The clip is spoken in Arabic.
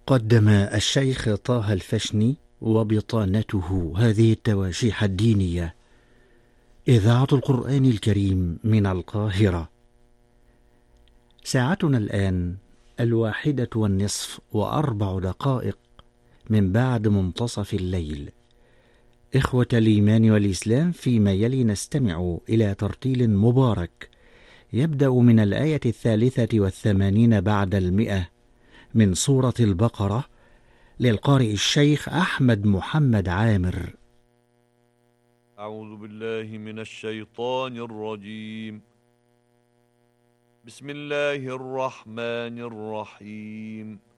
قدم الشيخ طه الفشني وبطانته هذه التواشيح الدينية. إذاعة القرآن الكريم من القاهرة. ساعتنا الآن 1:04 من بعد منتصف الليل. إخوة الإيمان والإسلام، فيما يلي نستمع إلى ترتيل مبارك يبدأ من الآية 83 بعد 100 من سورة البقرة، للقارئ الشيخ أحمد محمد عامر. أعوذ بالله من الشيطان الرجيم. بسم الله الرحمن الرحيم.